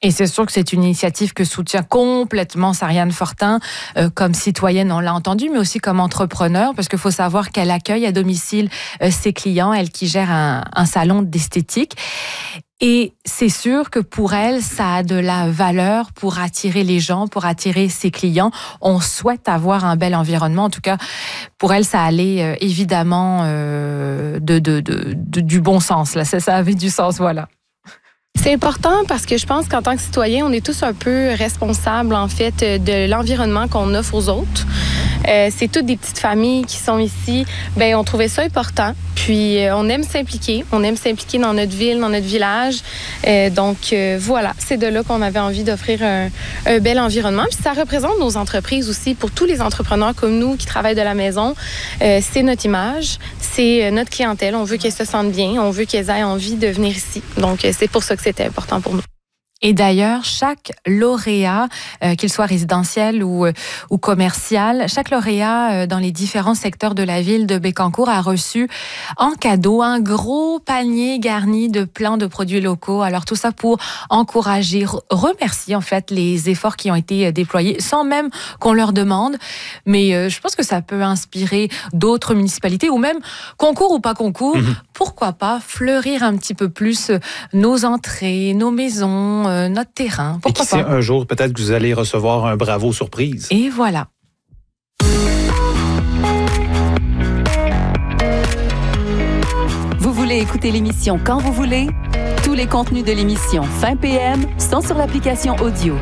Et c'est sûr que c'est une initiative que soutient complètement Sariane Fortin, comme citoyenne, on l'a entendu, mais aussi comme entrepreneur, parce qu'il faut savoir qu'elle accueille à domicile ses clients, elle qui gère un salon d'esthétique. Et c'est sûr que pour elle, ça a de la valeur pour attirer les gens, pour attirer ses clients. On souhaite avoir un bel environnement. En tout cas, pour elle, ça allait évidemment du bon sens. Là, ça avait du sens, voilà. C'est important parce que je pense qu'en tant que citoyen, on est tous un peu responsables, en fait, de l'environnement qu'on offre aux autres. C'est toutes des petites familles qui sont ici. On trouvait ça important. Puis, on aime s'impliquer. On aime s'impliquer dans notre ville, dans notre village. Donc, voilà, c'est de là qu'on avait envie d'offrir un bel environnement. Puis, ça représente nos entreprises aussi. Pour tous les entrepreneurs comme nous qui travaillent de la maison, c'est notre image, c'est notre clientèle. On veut qu'elles se sentent bien. On veut qu'elles aient envie de venir ici. Donc, c'est pour ça que c'était important pour nous. Et d'ailleurs, chaque lauréat, qu'il soit résidentiel ou commercial, chaque lauréat dans les différents secteurs de la ville de Bécancour a reçu en cadeau un gros panier garni de plein de produits locaux. Alors tout ça pour encourager, remercier en fait les efforts qui ont été déployés sans même qu'on leur demande. Mais je pense que ça peut inspirer d'autres municipalités ou même concours ou pas concours. Pourquoi pas fleurir un petit peu plus nos entrées, nos maisons, notre terrain. Pourquoi pas? Et qui sait, un jour, peut-être que vous allez recevoir un bravo surprise. Et voilà. Vous voulez écouter l'émission quand vous voulez? Tous les contenus de l'émission Fin PM sont sur l'application audio.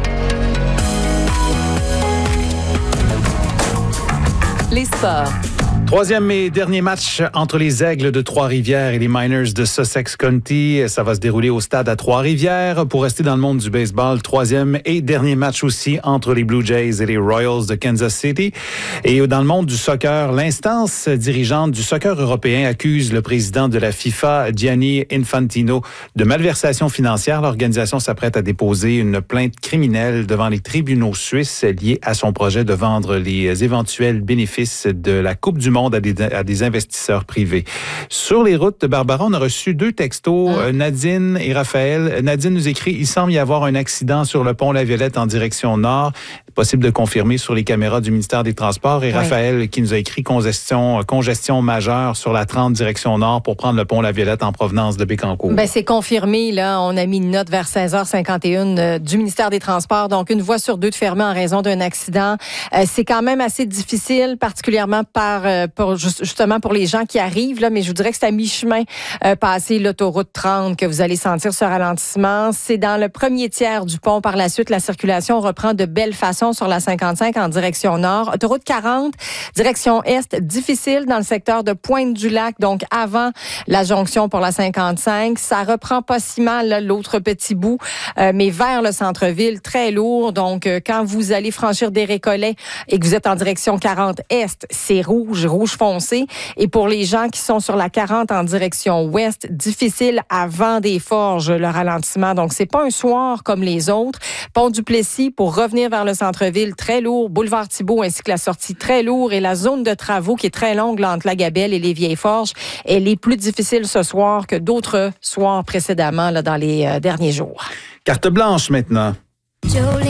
Les sports. Troisième et dernier match entre les Aigles de Trois-Rivières et les Miners de Sussex County. Ça va se dérouler au stade à Trois-Rivières. Pour rester dans le monde du baseball, troisième et dernier match aussi entre les Blue Jays et les Royals de Kansas City. Et dans le monde du soccer, l'instance dirigeante du soccer européen accuse le président de la FIFA, Gianni Infantino, de malversation financière. L'organisation s'apprête à déposer une plainte criminelle devant les tribunaux suisses liée à son projet de vendre les éventuels bénéfices de la Coupe du Monde à des investisseurs privés. Sur les routes de Barbara, on a reçu 2 textos, Nadine et Raphaël. Nadine nous écrit « Il semble y avoir un accident sur le pont La Violette en direction nord. Possible de confirmer sur les caméras du ministère des Transports. » Et Raphaël qui nous a écrit « Congestion majeure sur la 30 direction nord pour prendre le pont La Violette en provenance de Bécancour. » C'est confirmé. Là, on a mis une note vers 16h51 du ministère des Transports. Donc, une voie sur 2 de fermée en raison d'un accident. C'est quand même assez difficile, particulièrement justement pour les gens qui arrivent, là, mais je vous dirais que c'est à mi-chemin passer l'autoroute 30 que vous allez sentir ce ralentissement. C'est dans le premier tiers du pont. Par la suite, la circulation reprend de belle façon sur la 55 en direction nord. Autoroute 40, direction est, difficile dans le secteur de Pointe-du-Lac, donc avant la jonction pour la 55. Ça reprend pas si mal là, l'autre petit bout, mais vers le centre-ville, très lourd. Donc, quand vous allez franchir des Récollets et que vous êtes en direction 40 est, c'est rouge foncé. Et pour les gens qui sont sur la 40 en direction ouest, difficile avant des Forges, le ralentissement. Donc, c'est pas un soir comme les autres. Pont du Plessis, pour revenir vers le centre-ville, très lourd. Boulevard Thibault, ainsi que la sortie, très lourd. Et la zone de travaux, qui est très longue là, entre la Gabelle et les Vieilles Forges, elle est plus difficile ce soir que d'autres soirs précédemment là, dans les derniers jours. Carte blanche maintenant.